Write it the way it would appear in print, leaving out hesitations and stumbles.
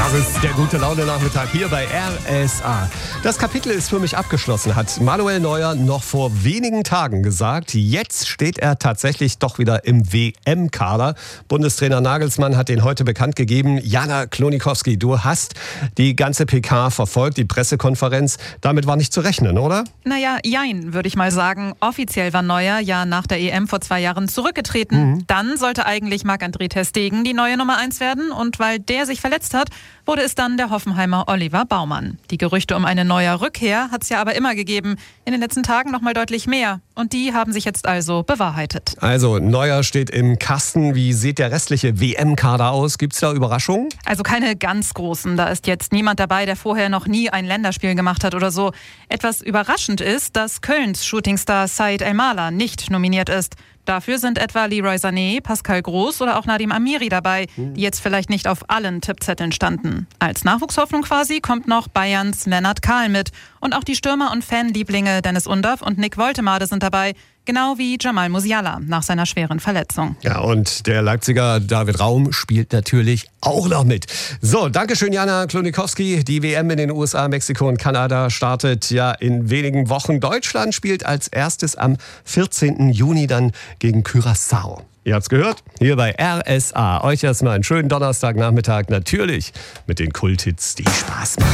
Das ist der Gute-Laune-Nachmittag hier bei RSA. Das Kapitel ist für mich abgeschlossen, hat Manuel Neuer noch vor wenigen Tagen gesagt. Jetzt steht er tatsächlich doch wieder im WM-Kader. Bundestrainer Nagelsmann hat den heute bekannt gegeben. Jana Klonikowski, du hast die ganze PK verfolgt, die Pressekonferenz. Damit war nicht zu rechnen, oder? Naja, jein, würde ich mal sagen. Offiziell war Neuer ja nach der EM vor 2 Jahren zurückgetreten. Dann sollte eigentlich Marc-André ter Stegen die neue Nummer 1 werden. Und weil der sich verletzt hat, wurde es dann der Hoffenheimer Oliver Baumann. Die Gerüchte um eine neue Rückkehr hat es ja aber immer gegeben. In den letzten Tagen noch mal deutlich mehr. Und die haben sich jetzt also bewahrheitet. Also Neuer steht im Kasten. Wie sieht der restliche WM-Kader aus? Gibt es da Überraschungen? Also keine ganz großen. Da ist jetzt niemand dabei, der vorher noch nie ein Länderspiel gemacht hat oder so. Etwas überraschend ist, dass Kölns Shootingstar Said El-Mala nicht nominiert ist. Dafür sind etwa Leroy Sané, Pascal Groß oder auch Nadim Amiri dabei, die jetzt vielleicht nicht auf allen Tippzetteln standen. Als Nachwuchshoffnung quasi kommt noch Bayerns Lennart Kahl mit. Und auch die Stürmer und Fanlieblinge Dennis Undav und Nick Woltemade sind dabei, genau wie Jamal Musiala nach seiner schweren Verletzung. Ja, und der Leipziger David Raum spielt natürlich auch noch mit. So, dankeschön Jana Klonikowski. Die WM in den USA, Mexiko und Kanada startet ja in wenigen Wochen. Deutschland spielt als erstes am 14. Juni dann gegen Curaçao. Ihr habt's gehört, hier bei RSA. Euch erstmal einen schönen Donnerstagnachmittag, natürlich mit den Kulthits, die Spaß machen.